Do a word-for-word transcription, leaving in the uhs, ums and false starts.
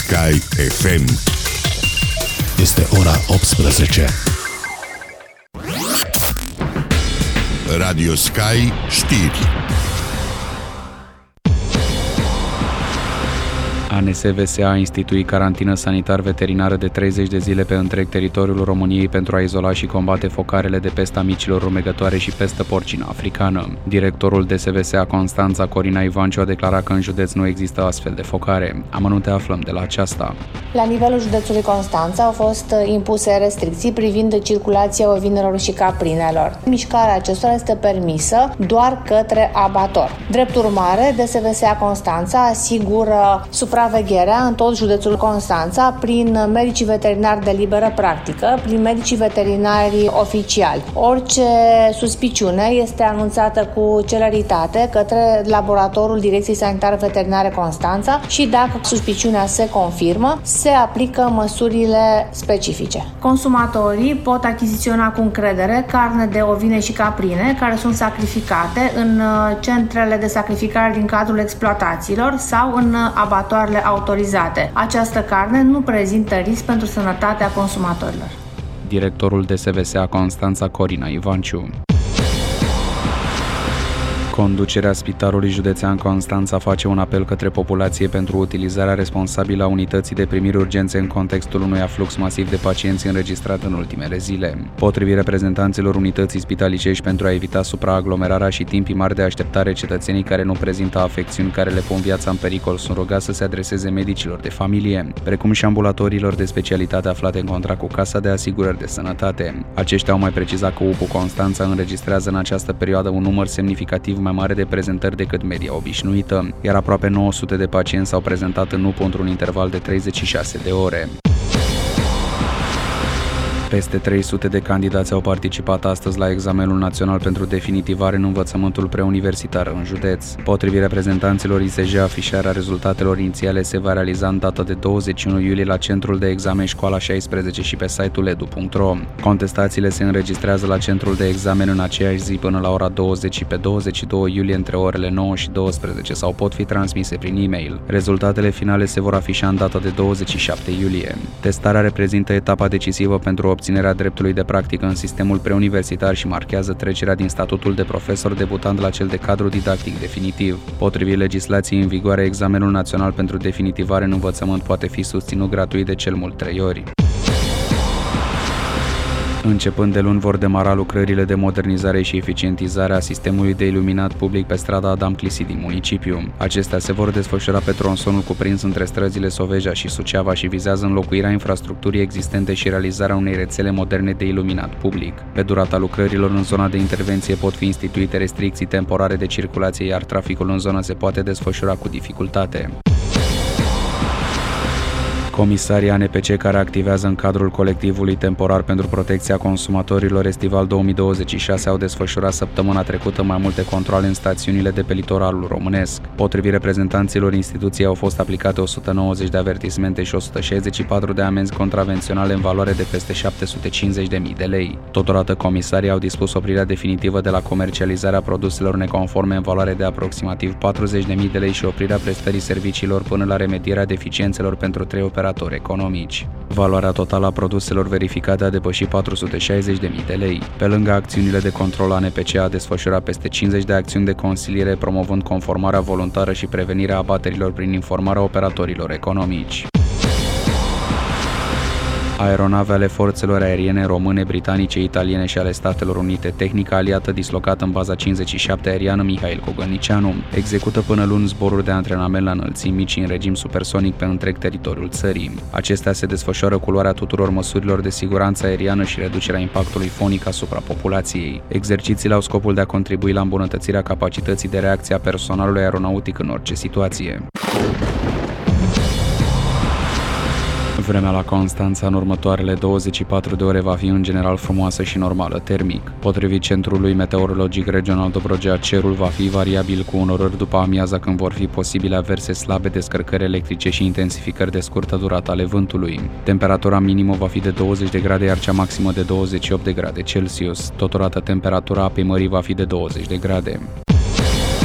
Sky F M. Este ora optsprezece. Radio Sky știri. A N S V S a instituit carantină sanitar-veterinară de treizeci de zile pe întreg teritoriul României pentru a izola și combate focarele de pesta micilor rumegătoare și pestă porcină africană. Directorul D S V S a Constanța, Corina Ivanciu, a declarat că în județ nu există astfel de focare. Amănunte aflăm de la aceasta. La nivelul județului Constanța au fost impuse restricții privind circulația ovinelor și caprinelor. Mișcarea acestora este permisă doar către abator. Drept urmare, D S V S a Constanța asigură supravegherea în tot județul Constanța prin medicii veterinari de liberă practică, prin medicii veterinari oficiali. Orice suspiciune este anunțată cu celeritate către laboratorul Direcției Sanitare Veterinare Constanța și dacă suspiciunea se confirmă, se aplică măsurile specifice. Consumatorii pot achiziționa cu încredere carne de ovine și caprine care sunt sacrificate în centrele de sacrificare din cadrul exploatațiilor sau în abatoarele autorizate. Această carne nu prezintă risc pentru sănătatea consumatorilor. Directorul D S V S a Constanța, Corina Ivanciu. Conducerea Spitalului Județean Constanța face un apel către populație pentru utilizarea responsabilă a unității de primiri urgențe în contextul unui aflux masiv de pacienți înregistrat în ultimele zile. Potrivit reprezentanților unității spitalicești, pentru a evita supraaglomerarea și timpii mari de așteptare, cetățenii care nu prezintă afecțiuni care le pun viața în pericol sunt rugați să se adreseze medicilor de familie, precum și ambulatoriilor de specialitate aflate în contract cu Casa de Asigurări de Sănătate. Aceștia au mai precizat că U P U Constanța înregistrează în această perioadă un număr semnificativ mai mare de prezentări decât media obișnuită, iar aproape nouă sute de pacienți s-au prezentat în U P U într-un interval de treizeci și șase de ore. Peste trei sute de candidați au participat astăzi la examenul național pentru definitivare în învățământul preuniversitar în județ. Potrivit reprezentanților I S J, afișarea rezultatelor inițiale se va realiza în data de douăzeci și unu iulie la centrul de examen Școala șaisprezece și pe site-ul edu punct ro. Contestațiile se înregistrează la centrul de examen în aceeași zi până la ora douăzeci și pe douăzeci și doi iulie între orele nouă și douăsprezece sau pot fi transmise prin e-mail. Rezultatele finale se vor afișa în data de douăzeci și șapte iulie. Testarea reprezintă etapa decisivă pentru obținerea dreptului de practică în sistemul preuniversitar și marchează trecerea din statutul de profesor debutant la cel de cadru didactic definitiv. Potrivit legislației în vigoare, examenul național pentru definitivare în învățământ poate fi susținut gratuit de cel mult trei ori. Începând de luni vor demara lucrările de modernizare și eficientizare a sistemului de iluminat public pe strada Adam Clisi din municipiu. Acestea se vor desfășura pe tronsonul cuprins între străzile Soveja și Suceava și vizează înlocuirea infrastructurii existente și realizarea unei rețele moderne de iluminat public. Pe durata lucrărilor în zona de intervenție pot fi instituite restricții temporare de circulație, iar traficul în zonă se poate desfășura cu dificultate. Comisarii A N P C care activează în cadrul colectivului temporar pentru protecția consumatorilor estival două mii douăzeci și șase au desfășurat săptămâna trecută mai multe controale în stațiunile de pe litoralul românesc. Potrivit reprezentanților instituției, au fost aplicate o sută nouăzeci de avertismente și o sută șaizeci și patru de amenzi contravenționale în valoare de peste șapte sute cincizeci de mii de lei. Totodată, comisarii au dispus oprirea definitivă de la comercializarea produselor neconforme în valoare de aproximativ patruzeci de mii de lei și oprirea prestării serviciilor până la remedierea deficiențelor pentru trei operatori economici. Valoarea totală a produselor verificate a depășit patru sute șaizeci de mii de lei. Pe lângă acțiunile de control, A N P C a desfășurat peste cincizeci de acțiuni de consiliere, promovând conformarea voluntară și prevenirea abaterilor prin informarea operatorilor economici. Aeronave ale forțelor aeriene române, britanice, italiene și ale Statelor Unite, tehnica aliată dislocată în baza cincizeci și șapte aeriană Mihail Cogălnicianu, execută până luni zboruri de antrenament la înălțimi mici în regim supersonic pe întreg teritoriul țării. Acestea se desfășoară cu luarea tuturor măsurilor de siguranță aeriană și reducerea impactului fonic asupra populației. Exercițiile au scopul de a contribui la îmbunătățirea capacității de reacție a personalului aeronautic în orice situație. Vremea la Constanța în următoarele douăzeci și patru de ore va fi în general frumoasă și normală termic. Potrivit Centrului Meteorologic Regional Dobrogea, cerul va fi variabil cu unorări după amiaza, când vor fi posibile averse slabe, descărcări electrice și intensificări de scurtă durată ale vântului. Temperatura minimă va fi de douăzeci de grade, iar cea maximă de douăzeci și opt de grade Celsius. Totodată temperatura apei mării va fi de douăzeci de grade.